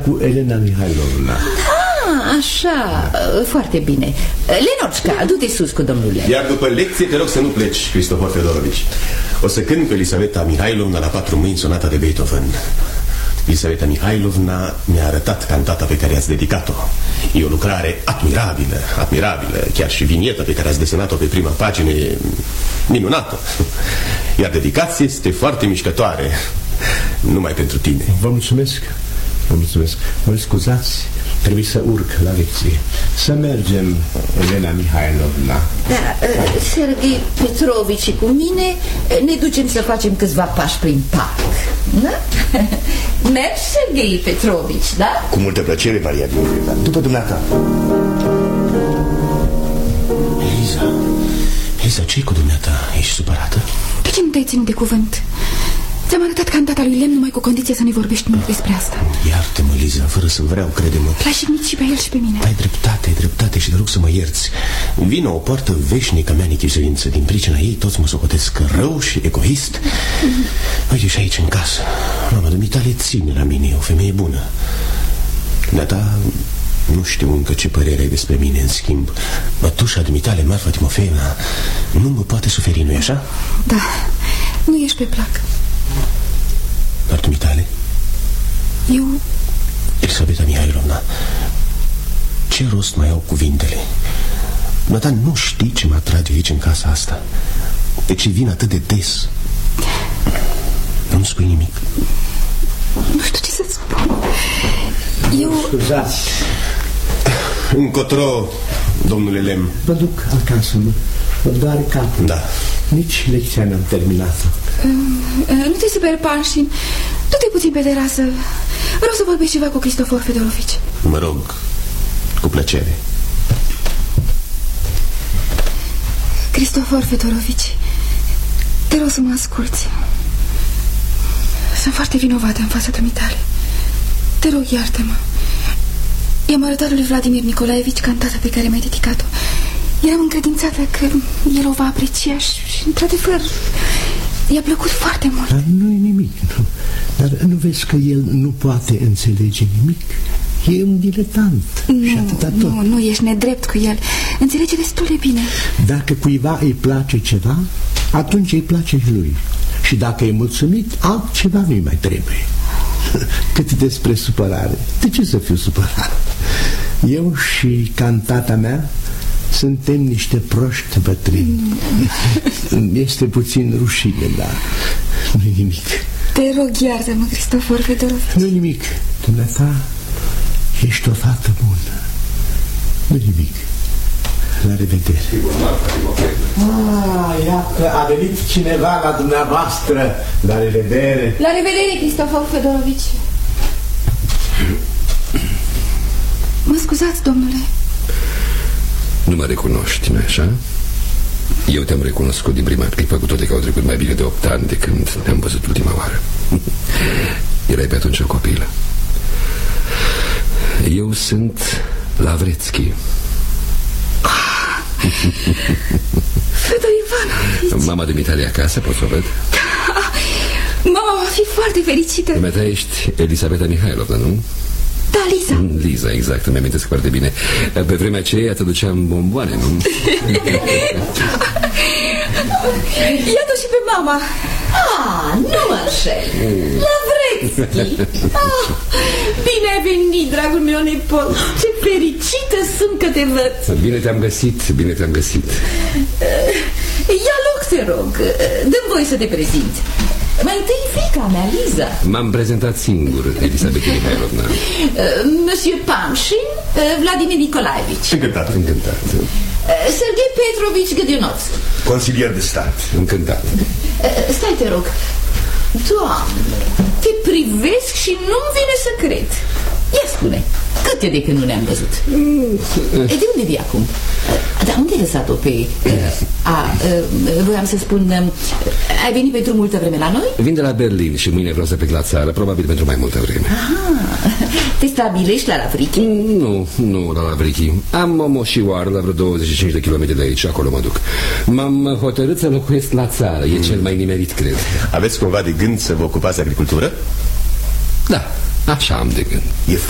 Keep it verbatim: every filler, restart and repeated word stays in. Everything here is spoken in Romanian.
cu Elena Mihailovna. Ah, așa, foarte bine. Lenotchka, du-te sus cu domnul Len. Iar după lecție te rog să nu pleci, Cristofor Fedorovici. O să cânt cu Elisaveta Mihailovna la patru mâini sonata de Beethoven. Elisaveta Mihailovna mi-a arătat cantata pe care ați dedicat-o. E o lucrare admirabilă, admirabilă. Chiar și vinieta pe care ați desenat-o pe prima pagină e minunată. Iar dedicația este foarte mișcătoare. Numai pentru tine. Vă mulțumesc. Vă mulțumesc. Mă scuzați, trebuie să urc la lecție. Să mergem, Elena Mihailovna. Da, Serghei Petrovici și cu mine ne ducem să facem câțiva pași prin parc. Da? Mergi, Serghei Petrovici, da? Cu multă plăcere, Maria Dmitrievna. După dumneata. Eliza, Eliza, ce-i cu dumneata? Ești supărată? De ce nu te-ai ținut de cuvânt? Ți-am arătat cantata lui Lem numai cu condiție să ne vorbești mult despre asta. Iartă-mă, Liza, fără să vreau, crede-mă. L-ai jignit și pe el și pe mine. Ai dreptate, ai dreptate și te rog să mă ierți. Vine o poartă veșnică mea nechizuință. Din pricina ei toți mă socotesc rău și egoist. Uite și aici în casă. Mama dumitale ține la mine, e o femeie bună. Dar nu știu încă ce părere ai despre mine. În schimb, mătușa dumitale, Marfa Timofeevna, nu mă poate suferi, nu-i așa? Da, nu ești pe plac. Dar dumitale? Eu... Elisaveta Mihailovna, ce rost mai au cuvintele? Dar nu știi ce mă atrage aici în casa asta? De ce vin atât de des? Nu-mi spui nimic? Nu știu ce să-ți spun. Eu... Scuzați. Încotro, domnule Lem. Vă duc acasă, mă. Vă doare capul. Da. Nici lecția n-am terminat-o. Nu te superi, Panșin. Du-te puțin pe terasă. Vreau să vorbesc ceva cu Cristofor Fedorovici. Mă rog, cu plăcere. Cristofor Fedorovici, te rog să mă asculți. Sunt foarte vinovată în fața dumitale. Te rog, iartă-mă. I-am arătat lui Vladimir Nicolaevici cantata pe care mi-ai dedicat-o. Eram încredințată că el o va aprecia și, și într-adevăr, i-a plăcut foarte mult. Dar nu-i nimic, nu. Dar nu vezi că el nu poate înțelege nimic? E un diletant nu, și atâta tot. Nu, nu, ești nedrept cu el. Înțelege destul de bine. Dacă cuiva îi place ceva, atunci îi place și lui. Și dacă e mulțumit, altceva nu-i mai trebuie. Cât despre supărare, de ce să fiu supărat? Eu și cantata mea suntem niște proști bătrâni. Este puțin rușine, dar nu-i nimic. Te rog, iartă-mă, Cristofor Fedorovici. Nu-i nimic. Dumneata, ești o fată bună. Nu-i nimic. La revedere. Ah, iată, a venit cineva la dumneavoastră. La revedere. La revedere, Cristofor Fedorovici. Mă scuzați, domnule. Nu mă recunoști, nu-i așa? Eu te-am recunoscut din prima clipă, cu toate că au trecut mai bine de opt ani de când ne-am văzut ultima oară. Erai pe atunci o copilă. Eu sunt Lavrețchi. Fedor Ivanovici. Mama de Mitalia acasă, poți să o văd? Mama va fi foarte fericită. Dumneata ești Elisaveta Mihailovna, nu? Da, Liza. Liza, exact, îmi amintesc foarte bine. Pe vremea aceea te duceam bomboane, nu? Iată și pe mama. Ah, nu mă înșel. Lavrețchi. Ah, bine ai venit, dragul meu nepot. Ce fericită sunt că te văd. Bine te-am găsit, bine te-am găsit. Ia loc, te rog. Dă-mi voie să te prezint. Mai întâi fiica mea, Liza. M-am prezentat singur, Elisaveta Mihailovna. Monsieur Panșin, Vladimir Nicolaevici. Încântat. Încântat. Serghei Petrovici Gădionovski. Consilier de stat. Încântat. Stai, te rog. Doamne, te privesc și nu-mi vine să cred. Ia spune, cât e de când nu ne-am văzut? E, de unde vii acum? Dar unde ai lăsat-o pe... A, voiam să spun, ai venit pentru multă vreme la noi? Vin de la Berlin și mâine vreau să plec la țară, probabil pentru mai multă vreme. Aha, te stabilești la Lavrichi? Nu, nu la Lavrichi. Am o moșioară la vreo douăzeci și cinci de kilometri de aici, acolo mă duc. M-am hotărât să locuiesc la țară, e cel mai nimerit, cred. Aveți cumva de gând să vă ocupați de agricultură? Da, așa am de gând. E